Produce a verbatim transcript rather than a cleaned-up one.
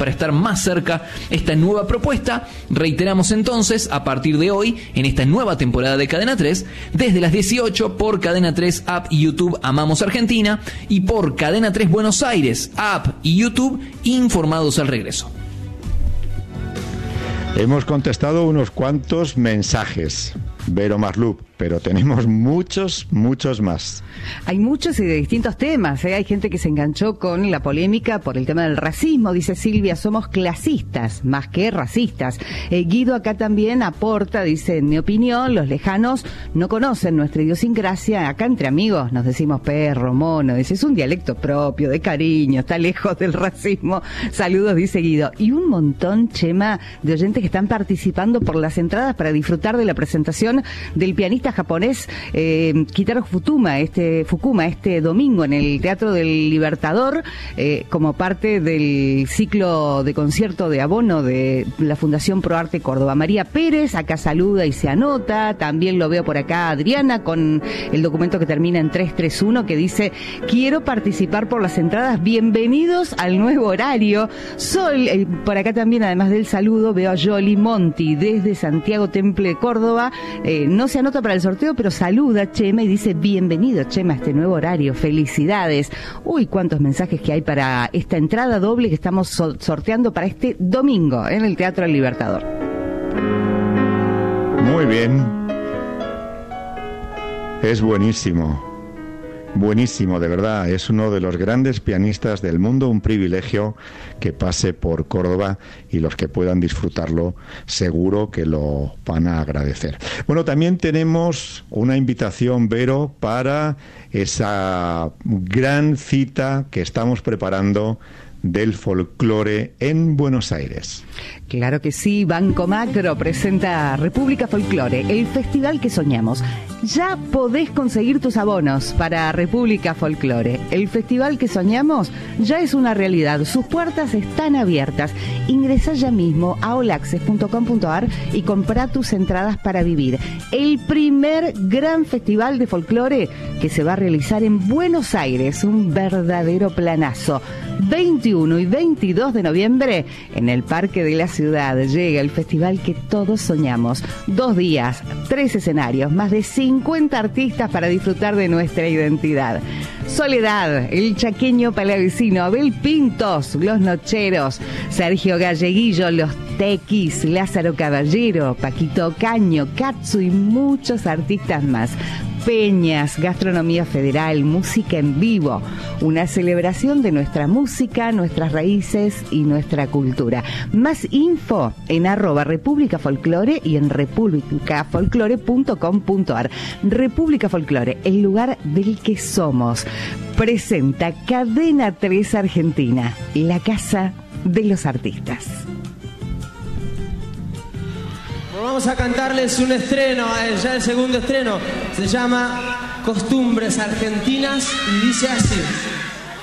para estar más cerca esta nueva propuesta. Reiteramos entonces, a partir de hoy, en esta nueva temporada de Cadena tres, desde las dieciocho por Cadena tres App y YouTube Amamos Argentina, y por Cadena tres Buenos Aires App y YouTube Informados al Regreso. Hemos contestado unos cuantos mensajes, Vero Marlup, pero tenemos muchos, muchos más. Hay muchos y de distintos temas, ¿eh? Hay gente que se enganchó con la polémica por el tema del racismo. Dice Silvia, somos clasistas más que racistas. Eh, Guido acá también aporta, dice, en mi opinión, los lejanos no conocen nuestra idiosincrasia. Acá entre amigos nos decimos perro, mono. Dice, es un dialecto propio, de cariño, está lejos del racismo. Saludos, dice Guido. Y un montón, Chema, de oyentes que están participando por las entradas para disfrutar de la presentación del pianista japonés eh, Kitaro Futuma, este Fukuma, este domingo en el Teatro del Libertador, eh, como parte del ciclo de concierto de abono de la Fundación Pro Arte Córdoba. María Pérez acá saluda y se anota. También lo veo por acá Adriana con el documento que termina en tres tres uno, que dice, quiero participar por las entradas, bienvenidos al nuevo horario. Sol, eh, por acá también, además del saludo, veo a Yoli Monti desde Santiago Temple, Córdoba. Eh, no se anota para el sorteo, pero saluda Chema y dice, bienvenido Chema a este nuevo horario, felicidades. Uy, cuántos mensajes que hay para esta entrada doble que estamos so- sorteando para este domingo en el Teatro del Libertador. Muy bien. Es buenísimo. Buenísimo, de verdad. Es uno de los grandes pianistas del mundo. Un privilegio que pase por Córdoba, y los que puedan disfrutarlo seguro que lo van a agradecer. Bueno, también tenemos una invitación, Vero, para esa gran cita que estamos preparando del folclore en Buenos Aires. Claro que sí, Banco Macro presenta República Folclore, el festival que soñamos. Ya podés conseguir tus abonos para República Folclore. El festival que soñamos ya es una realidad. Sus puertas están abiertas. Ingresá ya mismo a all access punto com punto a r y comprá tus entradas para vivir el primer gran festival de folclore que se va a realizar en Buenos Aires. Un verdadero planazo. veintiuno y veintidós de noviembre en el Parque de la Ciudad llega el festival que todos soñamos. Dos días, tres escenarios, más de cincuenta artistas para disfrutar de nuestra identidad. Soledad, el chaqueño palavecino, Abel Pintos, Los Nocheros, Sergio Galleguillo, Los Tequis, Lázaro Caballero, Paquito Caño, Katsu y muchos artistas más. Peñas, gastronomía federal, música en vivo, una celebración de nuestra música, nuestras raíces y nuestra cultura. Más info en arroba República Folclore y en república folclore punto com punto a r. República Folclore, el lugar del que somos. Presenta Cadena tres Argentina, la casa de los artistas. Vamos a cantarles un estreno, ya el segundo estreno, se llama Costumbres Argentinas y dice así.